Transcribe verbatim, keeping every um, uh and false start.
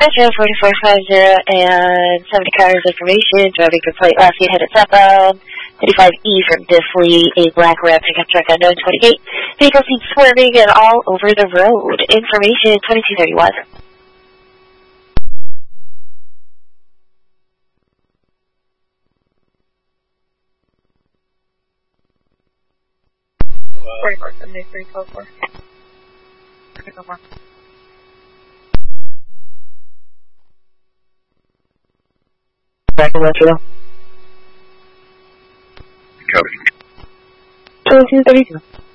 Metro forty-four fifty and seventy cars information. Driving for plate last eight headed southbound. thirty-five E from Diffley, a black red pickup truck unknown twenty-eight. Vehicle seen swerving and all over the road. Information twenty-two thirty-one. forty-four seventy-three, twelve four. No more. Back in Metro. Copy. twenty-two thirty-two.